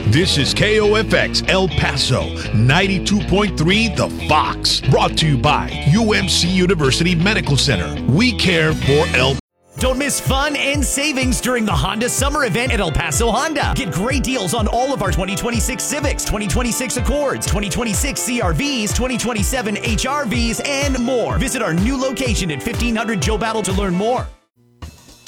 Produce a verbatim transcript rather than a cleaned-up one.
This is K O F X El Paso, ninety-two point three The Fox. Brought to you by U M C University Medical Center. We care for El Paso. Don't miss fun and savings during the Honda Summer Event at El Paso Honda. Get great deals on all of our twenty twenty-six Civics, twenty twenty-six Accords, twenty twenty-six C R Vs, twenty twenty-seven H R Vs, and more. Visit our new location at fifteen hundred Joe Battle to learn more.